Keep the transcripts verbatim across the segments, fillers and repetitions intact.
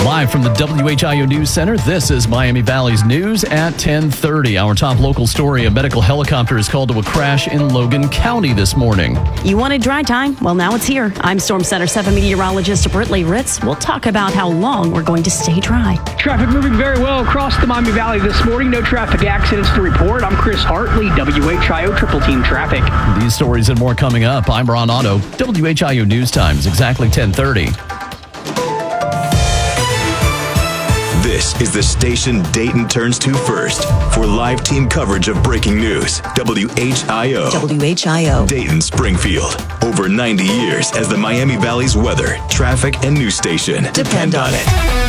Live from the W H I O News Center, this is Miami Valley's news at ten thirty. Our top local story, a medical helicopter is called to a crash in Logan County this morning. You wanted dry time? Well, now it's here. I'm Storm Center seven meteorologist Britley Ritz. We'll talk about how long we're going to stay dry. Traffic moving very well across the Miami Valley this morning. No traffic accidents to report. I'm Chris Hartley, W H I O Triple Team Traffic. These stories and more coming up. I'm Ron Otto. W H I O News Times, exactly ten thirty. This is the station Dayton turns to first for live team coverage of breaking news. W H I O. W H I O. Dayton, Springfield. Over ninety years as the Miami Valley's weather, traffic, and news station. Depend on it.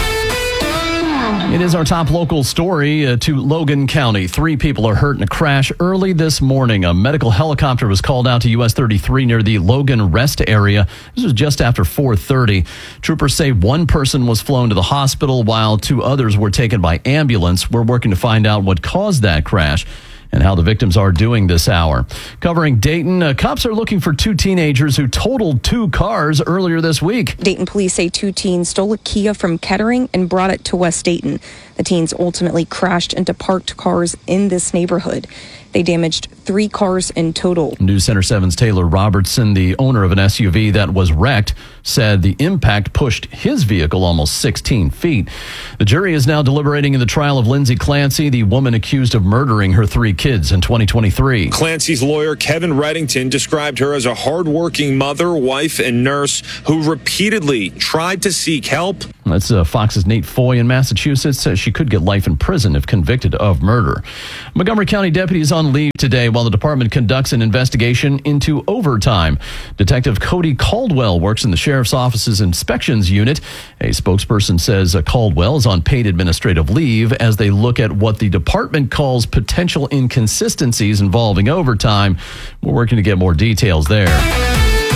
It is our top local story uh, to Logan County. Three people are hurt in a crash early this morning. A medical helicopter was called out to U S thirty-three near the Logan Rest area. This was just after four thirty. Troopers say one person was flown to the hospital while two others were taken by ambulance. We're working to find out what caused that crash and how the victims are doing this hour. Covering Dayton, uh, cops are looking for two teenagers who totaled two cars earlier this week. Dayton police say two teens stole a Kia from Kettering and brought it to West Dayton. The teens ultimately crashed into parked cars in this neighborhood. They damaged three cars in total. News Center seven's Taylor Robertson, the owner of an S U V that was wrecked, said the impact pushed his vehicle almost sixteen feet. The jury is now deliberating in the trial of Lindsay Clancy, the woman accused of murdering her three kids in twenty twenty-three. Clancy's lawyer, Kevin Reddington, described her as a hardworking mother, wife, and nurse who repeatedly tried to seek help. That's uh, Fox's Nate Foy in Massachusetts. Says she could get life in prison if convicted of murder. Montgomery County deputies on leave today while the department conducts an investigation into overtime. Detective Cody Caldwell works in the sheriff's office's inspections unit. A spokesperson says uh, Caldwell is on paid administrative leave as they look at what the department calls potential inconsistencies involving overtime. We're working to get more details there.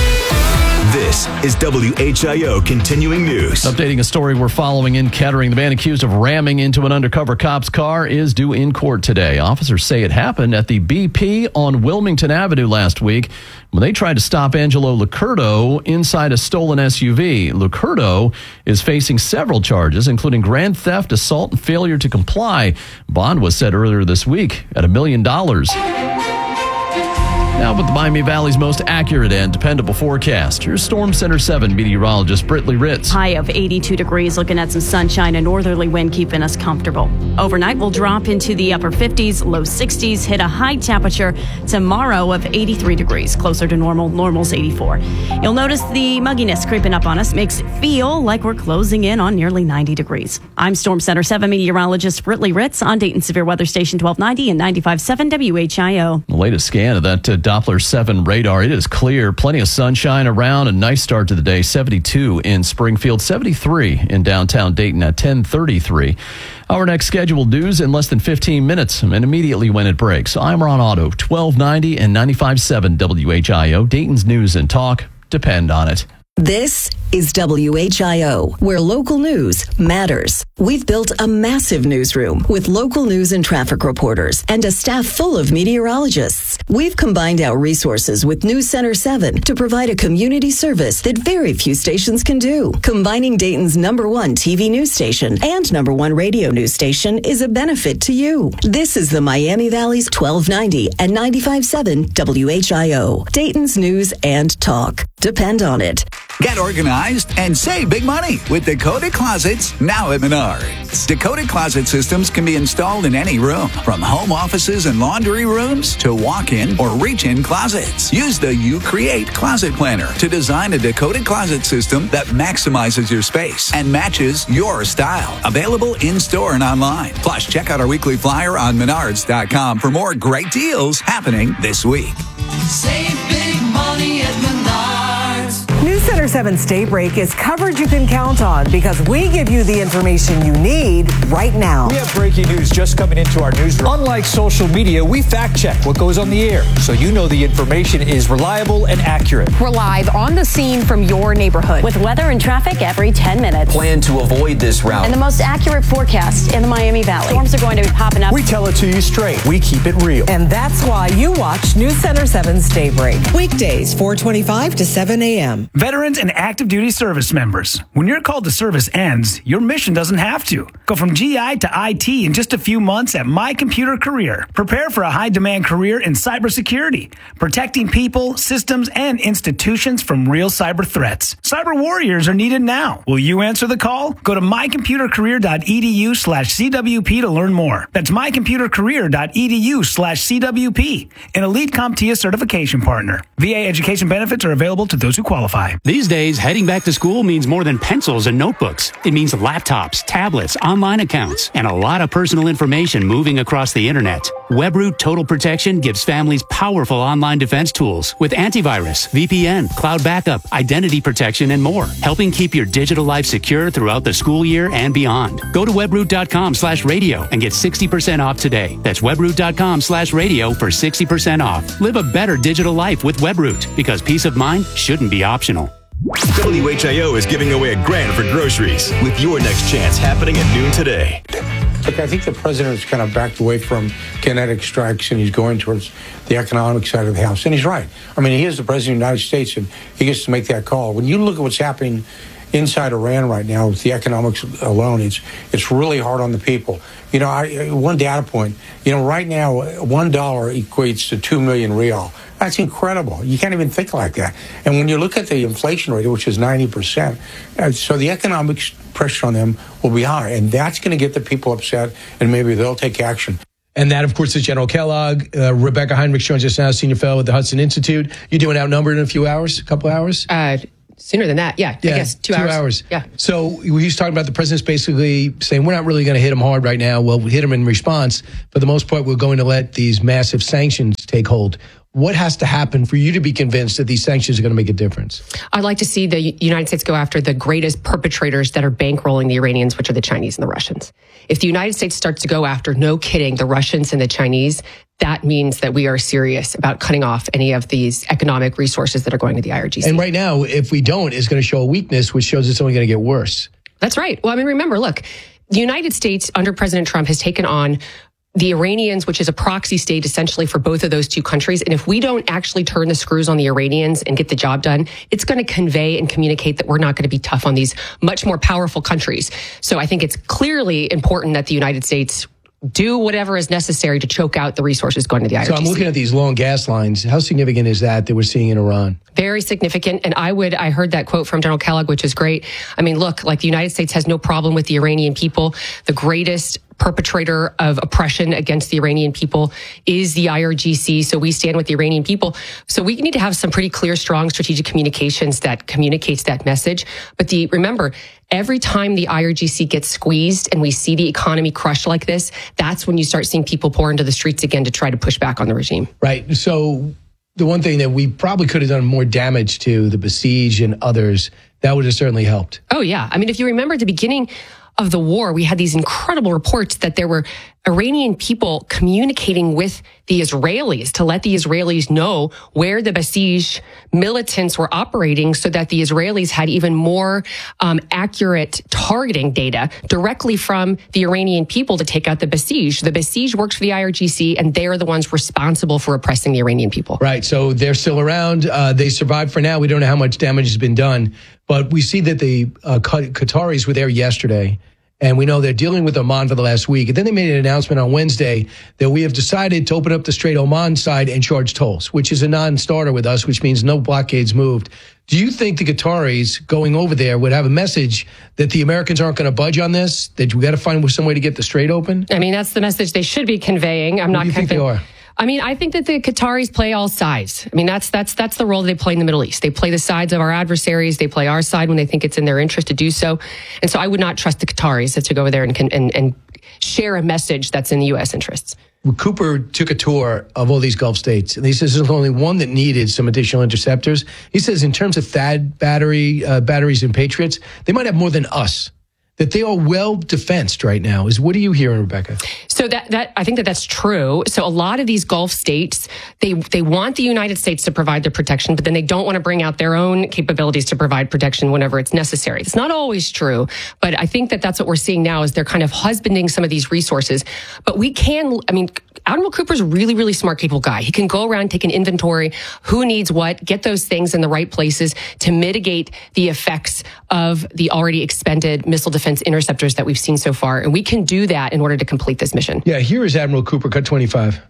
This is W H I O Continuing News. Updating a story we're following in Kettering. The man accused of ramming into an undercover cop's car is due in court today. Officers say it happened at the B P on Wilmington Avenue last week when they tried to stop Angelo Licurdo inside a stolen S U V. Licurdo is facing several charges, including grand theft, assault, and failure to comply. Bond was set earlier this week at a million dollars. Now with the Miami Valley's most accurate and dependable forecast, here's Storm Center seven meteorologist Britley Ritz. High of eighty-two degrees, looking at some sunshine and northerly wind keeping us comfortable. Overnight, we'll drop into the upper fifties, low sixties, hit a high temperature tomorrow of eighty-three degrees, closer to normal. Normal's eighty-four. You'll notice the mugginess creeping up on us makes it feel like we're closing in on nearly ninety degrees. I'm Storm Center seven meteorologist Britley Ritz on Dayton Severe Weather Station twelve ninety and ninety-five point seven W H I O. The latest scan of that uh, Doppler seven radar, it is clear. Plenty of sunshine around. A nice start to the day. seventy-two in Springfield, seventy-three in downtown Dayton at ten thirty-three. Our next scheduled news in less than fifteen minutes and immediately when it breaks. I'm Ron Otto, twelve ninety and ninety-five point seven W H I O. Dayton's news and talk depend on it. This is W H I O, where local news matters. We've built a massive newsroom with local news and traffic reporters and a staff full of meteorologists. We've combined our resources with News Center seven to provide a community service that very few stations can do. Combining Dayton's number one T V news station and number one radio news station is a benefit to you. This is the Miami Valley's twelve ninety and ninety-five point seven W H I O. Dayton's news and talk. Depend on it. Get organized and save big money with Dakota Closets now at Menards. Dakota Closet systems can be installed in any room, from home offices and laundry rooms to walk-in or reach-in closets. Use the You Create Closet Planner to design a Dakota Closet system that maximizes your space and matches your style. Available in-store and online. Plus, check out our weekly flyer on menards dot com for more great deals happening this week. Save big money at Menards. News Center seven's Daybreak is coverage you can count on because we give you the information you need right now. We have breaking news just coming into our newsroom. Unlike social media, we fact check what goes on the air so you know the information is reliable and accurate. We're live on the scene from your neighborhood with weather and traffic every ten minutes. Plan to avoid this route. And the most accurate forecast in the Miami Valley. Storms are going to be popping up. We tell it to you straight. We keep it real. And that's why you watch News Center seven's Daybreak. Weekdays, four twenty-five to seven a.m. Veterans and active duty service members. When your call to service ends, your mission doesn't have to. Go from G I to I T in just a few months at My Computer Career. Prepare for a high-demand career in cybersecurity, protecting people, systems, and institutions from real cyber threats. Cyber warriors are needed now. Will you answer the call? Go to mycomputercareer.edu slash CWP to learn more. That's mycomputercareer.edu slash CWP, an Elite CompTIA certification partner. V A education benefits are available to those who qualify. These days, heading back to school means more than pencils and notebooks. It means laptops, tablets, online accounts, and a lot of personal information moving across the internet. WebRoot Total Protection gives families powerful online defense tools with antivirus, V P N, cloud backup, identity protection, and more, helping keep your digital life secure throughout the school year and beyond. Go to webroot.com slash radio and get sixty percent off today. That's webroot.com slash radio for sixty percent off. Live a better digital life with WebRoot, because peace of mind shouldn't be optional. W H I O is giving away a grand for groceries with your next chance happening at noon today. Look, I think the president has kind of backed away from kinetic strikes and he's going towards the economic side of the house. And he's right. I mean, he is the president of the United States and he gets to make that call. When you look at what's happening inside Iran right now with the economics alone, it's it's really hard on the people. You know, I, one data point, you know, right now, one dollar equates to two million real. That's incredible. You can't even think like that. And when you look at the inflation rate, which is ninety percent, uh, so the economic pressure on them will be high. And that's going to get the people upset, and maybe they'll take action. And that, of course, is General Kellogg. Uh, Rebecca Heinrich joins us now, senior fellow at the Hudson Institute. You're doing Outnumbered in a few hours, a couple hours? Uh, sooner than that, yeah. yeah I guess two, two hours. hours. Yeah. So he's talking about the president's basically saying, we're not really going to hit him hard right now. Well, we hit him in response. For the most part, we're going to let these massive sanctions take hold. What has to happen for you to be convinced that these sanctions are going to make a difference? I'd like to see the United States go after the greatest perpetrators that are bankrolling the Iranians, which are the Chinese and the Russians. If the United States starts to go after, no kidding, the Russians and the Chinese, that means that we are serious about cutting off any of these economic resources that are going to the I R G C. And right now, if we don't, it's going to show a weakness, which shows it's only going to get worse. That's right. Well, I mean, remember, look, the United States under President Trump has taken on the Iranians, which is a proxy state essentially for both of those two countries. And if we don't actually turn the screws on the Iranians and get the job done, it's going to convey and communicate that we're not going to be tough on these much more powerful countries. So I think it's clearly important that the United States do whatever is necessary to choke out the resources going to the I R G C. So I'm looking at these long gas lines. How significant is that that we're seeing in Iran? Very significant. And I would, I heard that quote from General Kellogg, which is great. I mean, look, like the United States has no problem with the Iranian people. The greatest perpetrator of oppression against the Iranian people is the I R G C. So we stand with the Iranian people. So we need to have some pretty clear, strong strategic communications that communicates that message. But the remember, every time the I R G C gets squeezed and we see the economy crushed like this, that's when you start seeing people pour into the streets again to try to push back on the regime. Right. So the one thing that we probably could have done more damage to, the Basij and others, that would have certainly helped. Oh, yeah. I mean, if you remember at the beginning of the war, we had these incredible reports that there were Iranian people communicating with the Israelis to let the Israelis know where the Basij militants were operating so that the Israelis had even more um, accurate targeting data directly from the Iranian people to take out the Basij. The Basij works for the I R G C, and they're the ones responsible for oppressing the Iranian people. Right. So they're still around. Uh, they survived for now. We don't know how much damage has been done, but we see that the uh, Qataris were there yesterday. And we know they're dealing with Oman for the last week. And then they made an announcement on Wednesday that we have decided to open up the Strait Oman side and charge tolls, which is a non-starter with us, which means no blockades moved. Do you think the Qataris going over there would have a message that the Americans aren't going to budge on this, that we got to find some way to get the strait open? I mean, that's the message they should be conveying. I'm what not do you think they are? I mean, I think that the Qataris play all sides. I mean, that's that's that's the role they play in the Middle East. They play the sides of our adversaries. They play our side when they think it's in their interest to do so. And so I would not trust the Qataris to go over there and and, and share a message that's in the U S interests. Well, Cooper took a tour of all these Gulf states, and he says there's only one that needed some additional interceptors. He says in terms of THAAD battery uh, batteries and Patriots, they might have more than us. that they are well defensed right now. Is what are you hearing, Rebecca? So that that I think that that's true. So a lot of these Gulf states, they they want the United States to provide the protection, but then they don't want to bring out their own capabilities to provide protection whenever it's necessary. It's not always true, but I think that that's what we're seeing now is they're kind of husbanding some of these resources. But we can, I mean, Admiral Cooper's a really, really smart, capable guy. He can go around, take an inventory, who needs what, get those things in the right places to mitigate the effects of the already expended missile defense interceptors that we've seen so far. And we can do that in order to complete this mission. Yeah, here is Admiral Cooper, cut twenty-five.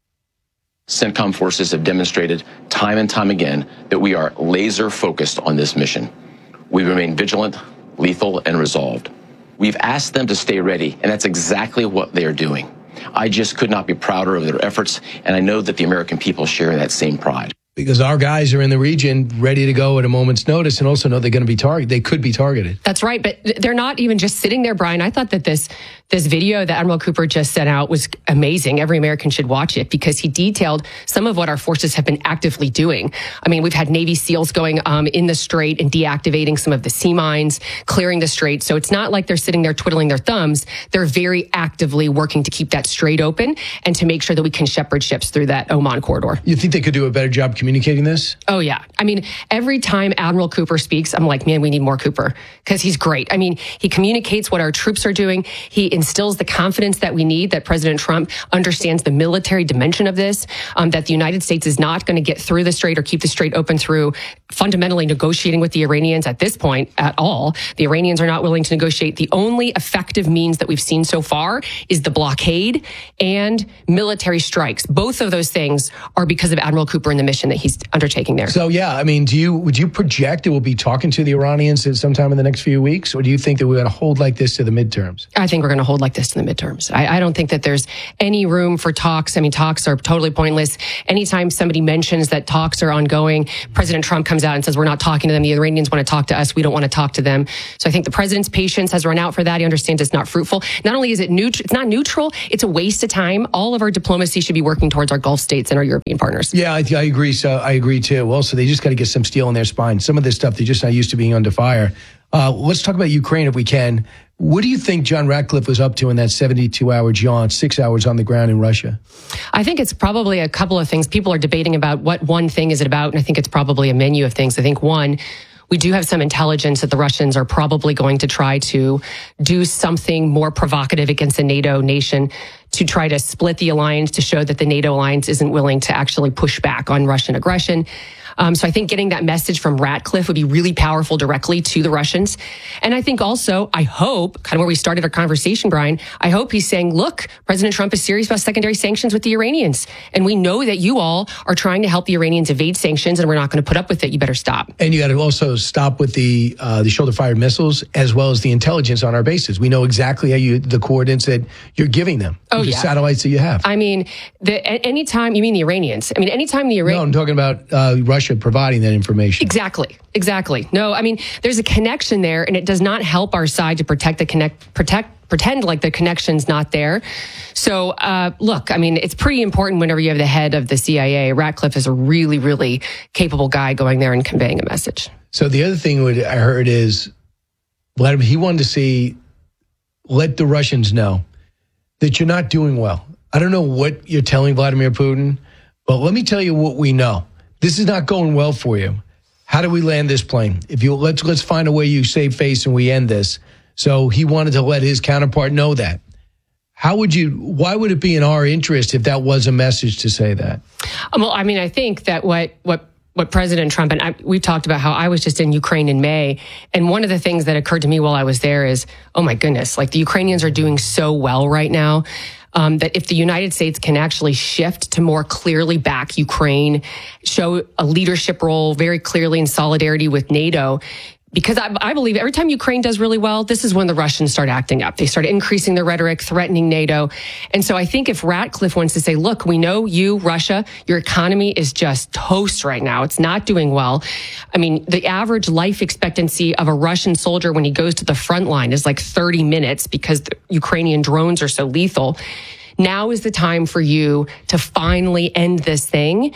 CENTCOM forces have demonstrated time and time again that we are laser focused on this mission. We remain vigilant, lethal, and resolved. We've asked them to stay ready, and that's exactly what they are doing. I just could not be prouder of their efforts, and I know that the American people share that same pride. Because our guys are in the region ready to go at a moment's notice and also know they're going to be targeted. They could be targeted. That's right. But they're not even just sitting there, Brian. I thought that this this video that Admiral Cooper just sent out was amazing. Every American should watch it because he detailed some of what our forces have been actively doing. I mean, we've had Navy SEALs going um, in the strait and deactivating some of the sea mines, clearing the strait. So it's not like they're sitting there twiddling their thumbs. They're very actively working to keep that strait open and to make sure that we can shepherd ships through that Oman corridor. You think they could do a better job communicating this? Oh, yeah. I mean, every time Admiral Cooper speaks, I'm like, man, we need more Cooper because he's great. I mean, he communicates what our troops are doing. He instills the confidence that we need, that President Trump understands the military dimension of this, um, that the United States is not going to get through the strait or keep the strait open through fundamentally negotiating with the Iranians at this point at all. The Iranians are not willing to negotiate. The only effective means that we've seen so far is the blockade and military strikes. Both of those things are because of Admiral Cooper and the mission that he's undertaking there. So, yeah, I mean, do you would you project that we'll be talking to the Iranians at sometime in the next few weeks, or do you think that we're going to hold like this to the midterms? I think we're going to hold like this to the midterms. I, I don't think that there's any room for talks. I mean, talks are totally pointless. Anytime somebody mentions that talks are ongoing, President Trump comes out and says, we're not talking to them. The Iranians want to talk to us. We don't want to talk to them. So I think the president's patience has run out for that. He understands it's not fruitful. Not only is it neutral, it's not neutral, it's a waste of time. All of our diplomacy should be working towards our Gulf states and our European partners. Yeah, I, I agree. So I agree, too. Also, they just got to get some steel in their spine. Some of this stuff, they're just not used to being under fire. Uh, let's talk about Ukraine if we can. What do you think John Ratcliffe was up to in that seventy-two hour jaunt, six hours on the ground in Russia? I think it's probably a couple of things. People are debating about what one thing is it about, and I think it's probably a menu of things. I think one, we do have some intelligence that the Russians are probably going to try to do something more provocative against a NATO nation to try to split the alliance, to show that the NATO alliance isn't willing to actually push back on Russian aggression. Um, so I think getting that message from Ratcliffe would be really powerful directly to the Russians. And I think also, I hope, kind of where we started our conversation, Brian, I hope he's saying, look, President Trump is serious about secondary sanctions with the Iranians. And we know that you all are trying to help the Iranians evade sanctions, and we're not going to put up with it. You better stop. And you got to also stop with the uh, the shoulder-fired missiles, as well as the intelligence on our bases. We know exactly how you the coordinates that you're giving them. Oh, the yeah. satellites that you have. I mean, the, anytime, you mean the Iranians? I mean, anytime the Iranians... No, I'm talking about uh, Russia providing that information. Exactly. Exactly. No, I mean, there's a connection there, and it does not help our side to protect the connect, protect, pretend like the connection's not there. So, uh, look, I mean, it's pretty important whenever you have the head of the C I A. Ratcliffe is a really, really capable guy going there and conveying a message. So the other thing I heard is Vladimir, he wanted to see, let the Russians know that you're not doing well. I don't know what you're telling Vladimir Putin, but let me tell you what we know. This is not going well for you. How do we land this plane? If you let's let's find a way you save face and we end this. So he wanted to let his counterpart know that. How would you? Why would it be in our interest if that was a message to say that? Well, I mean, I think that what what. What President Trump, and I, we've talked about how I was just in Ukraine in May, and one of the things that occurred to me while I was there is, oh my goodness, like the Ukrainians are doing so well right now um, that if the United States can actually shift to more clearly back Ukraine, show a leadership role very clearly in solidarity with NATO, because I, I believe every time Ukraine does really well, this is when the Russians start acting up. They start increasing their rhetoric, threatening NATO. And so I think if Ratcliffe wants to say, look, we know you, Russia, your economy is just toast right now. It's not doing well. I mean, the average life expectancy of a Russian soldier when he goes to the front line is like thirty minutes because the Ukrainian drones are so lethal. Now is the time for you to finally end this thing.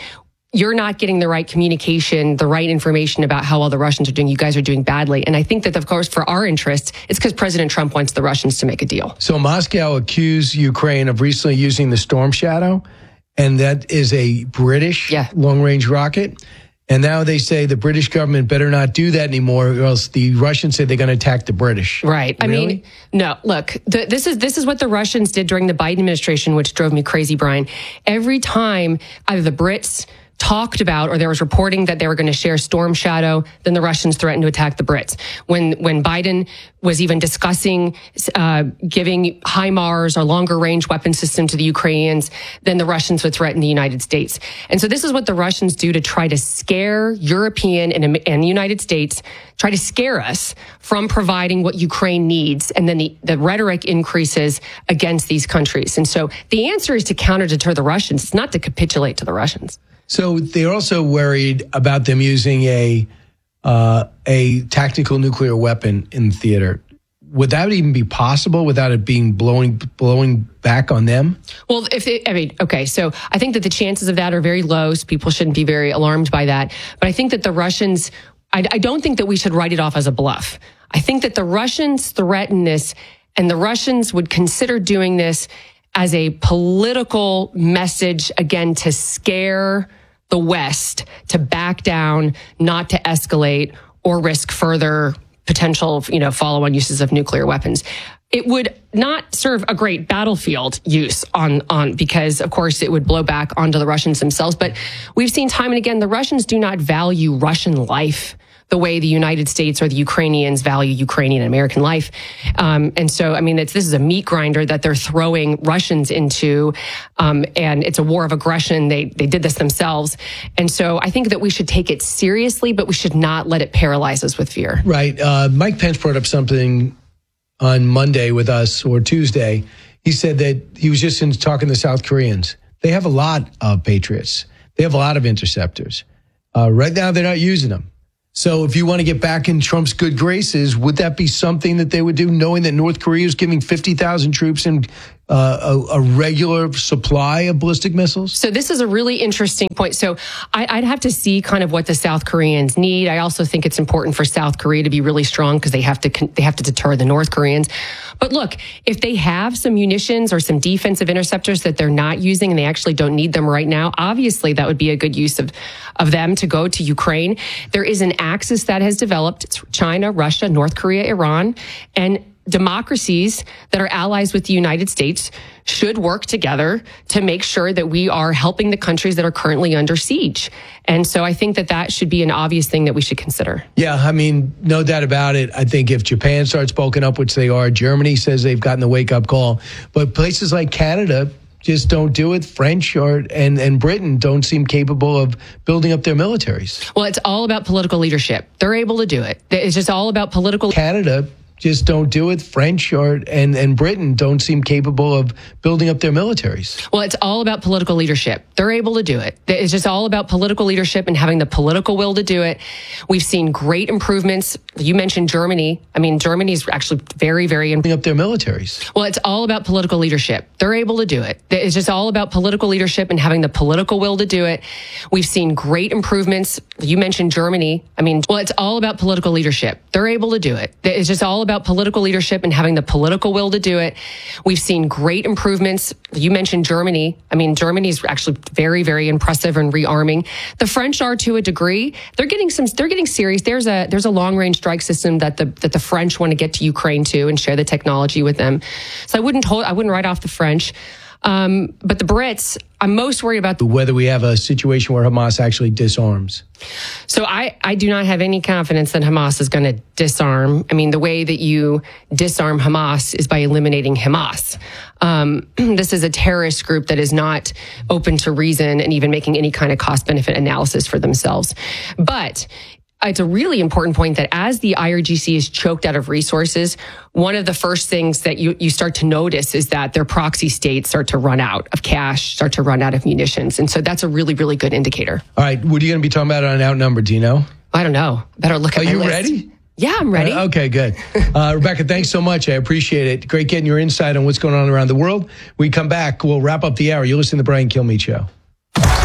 you're not getting the right communication, the right information about how well the Russians are doing. You guys are doing badly. And I think that, of course, for our interests, it's because President Trump wants the Russians to make a deal. So Moscow accused Ukraine of recently using the Storm Shadow, and that is a British yeah. long-range rocket. And now they say the British government better not do that anymore, or else the Russians say they're going to attack the British. Right. Really? I mean, no, look, the, this is this is what the Russians did during the Biden administration, which drove me crazy, Brian. Every time either the Brits talked about, or there was reporting that they were going to share Storm Shadow, then the Russians threatened to attack the Brits. When when Biden was even discussing uh, giving HIMARS or longer range weapon system to the Ukrainians, then the Russians would threaten the United States. And so this is what the Russians do to try to scare European and, and the United States, try to scare us from providing what Ukraine needs. And then the, the rhetoric increases against these countries. And so the answer is to counter deter the Russians. It's not to capitulate to the Russians. So they're also worried about them using a uh, a tactical nuclear weapon in the theater. Would that even be possible without it being blowing blowing back on them? Well, if they, I mean, okay, so I think that the chances of that are very low. So people shouldn't be very alarmed by that. But I think that the Russians, I, I don't think that we should write it off as a bluff. I think that the Russians threaten this, and the Russians would consider doing this as a political message, again, to scare the West to back down, not to escalate or risk further potential, you know, follow-on uses of nuclear weapons. It would not serve a great battlefield use on, on, because of course it would blow back onto the Russians themselves. But we've seen time and again, the Russians do not value Russian life the way the United States or the Ukrainians value Ukrainian and American life. Um, and so, I mean, it's, this is a meat grinder that they're throwing Russians into, um, and it's a war of aggression. They they did this themselves. And so I think that we should take it seriously, but we should not let it paralyze us with fear. Right. Uh, Mike Pence brought up something on Monday with us, or Tuesday. He said that he was just in talking to South Koreans. They have a lot of Patriots. They have a lot of interceptors. Uh, right now, they're not using them. So if you want to get back in Trump's good graces, would that be something that they would do, knowing that North Korea is giving fifty thousand troops and uh, a, a regular supply of ballistic missiles? So this is a really interesting point. So I, I'd have to see kind of what the South Koreans need. I also think it's important for South Korea to be really strong because they have to they have to deter the North Koreans. But look, if they have some munitions or some defensive interceptors that they're not using and they actually don't need them right now, obviously that would be a good use of, of them to go to Ukraine. There is an axis that has developed. It's China, Russia, North Korea, Iran, and democracies that are allies with the United States should work together to make sure that we are helping the countries that are currently under siege. And so I think that that should be an obvious thing that we should consider. Yeah, I mean, no doubt about it. I think if Japan starts bulking up, which they are, Germany says they've gotten the wake-up call. But places like Canada just don't do it. French or and, and Britain don't seem capable of building up their militaries. Well, it's all about political leadership. They're able to do it. It's just all about political... Canada just don't do it. French or and, and Britain don't seem capable of building up their militaries. Well, it's all about political leadership. They're able to do it. It's just all about political leadership and having the political will to do it. We've seen great improvements. You mentioned Germany. I mean, Germany's actually very, very... Building up their militaries. Well, it's all about political leadership. They're able to do it. It's just all about political leadership and having the political will to do it. We've seen great improvements. You mentioned Germany. I mean, well, it's all about political leadership. They're able to do it. It's just all about political leadership and having the political will to do it. We've seen great improvements. You mentioned Germany. I mean, Germany's actually very, very impressive in rearming. The French are to a degree. They're getting some, they're getting serious. There's a, there's a long range strike system that the, that the French want to get to Ukraine to and share the technology with them. So I wouldn't hold, I wouldn't write off the French. Um, but the Brits, I'm most worried about whether we have a situation where Hamas actually disarms. So I, I do not have any confidence that Hamas is going to disarm. I mean, the way that you disarm Hamas is by eliminating Hamas. Um, this is a terrorist group that is not open to reason and even making any kind of cost-benefit analysis for themselves. But it's a really important point that as the I R G C is choked out of resources, one of the first things that you, you start to notice is that their proxy states start to run out of cash, start to run out of munitions. And so that's a really, really good indicator. All right. What are you going to be talking about on Outnumbered? Do you know? I don't know. Better look at Are my you list. ready? Yeah, I'm ready. Uh, okay, good. Uh, Rebecca, thanks so much. I appreciate it. Great getting your insight on what's going on around the world. We come back. We'll wrap up the hour. You listen to the Brian Kilmeade Show.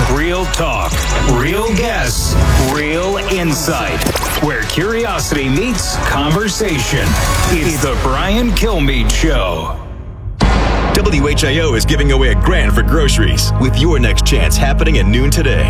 Real talk, real guests, real insight. Where curiosity meets conversation. It's the Brian Kilmeade Show. W H I O is giving away a grand for groceries with your next chance happening at noon today.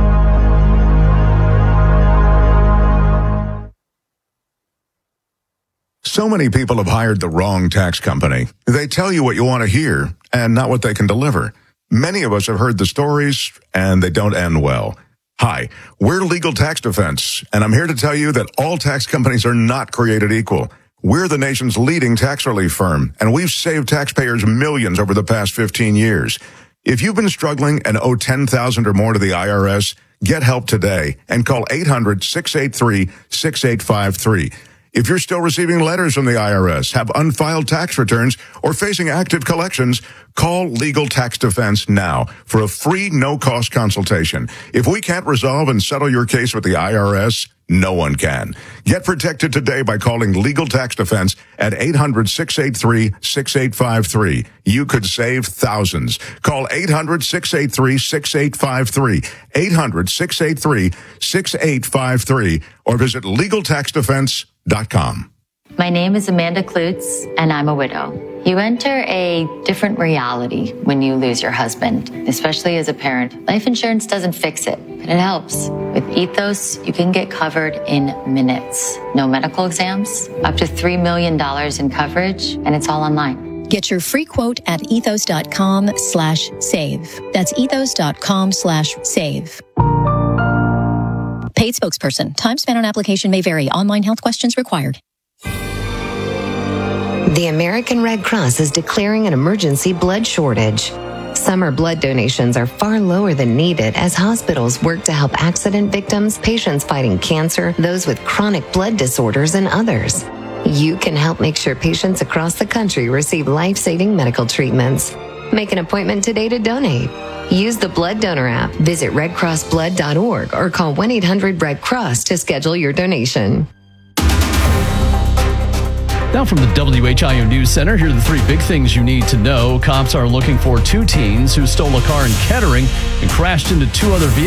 So many people have hired the wrong tax company. They tell you what you want to hear and not what they can deliver. Many of us have heard the stories, and they don't end well. Hi, we're Legal Tax Defense, and I'm here to tell you that all tax companies are not created equal. We're the nation's leading tax relief firm, and we've saved taxpayers millions over the past fifteen years. If you've been struggling and owe ten thousand dollars or more to the I R S, get help today and call eight hundred, six eight three, six eight five three. If you're still receiving letters from the I R S, have unfiled tax returns, or facing active collections, call Legal Tax Defense now for a free, no-cost consultation. If we can't resolve and settle your case with the I R S, no one can. Get protected today by calling Legal Tax Defense at eight hundred, six eight three, six eight five three. You could save thousands. Call eight hundred, six eight three, six eight five three, eight hundred, six eight three, six eight five three, or visit legal tax defense dot com. My name is Amanda Klutz, and I'm a widow. You enter a different reality when you lose your husband, especially as a parent. Life insurance doesn't fix it, but it helps. With Ethos, you can get covered in minutes. No medical exams, up to three million dollars in coverage, and it's all online. Get your free quote at ethos.com slash save. That's ethos.com slash save. Paid spokesperson. Time spent on application may vary. Online health questions required. The American Red Cross is declaring an emergency blood shortage. Summer blood donations are far lower than needed as hospitals work to help accident victims, patients fighting cancer, those with chronic blood disorders, and others. You can help make sure patients across the country receive life-saving medical treatments. Make an appointment today to donate. Use the Blood Donor app, visit red cross blood dot org, or call one eight hundred red cross to schedule your donation. Now from the W H I O News Center, here are the three big things you need to know. Cops are looking for two teens who stole a car in Kettering and crashed into two other vehicles.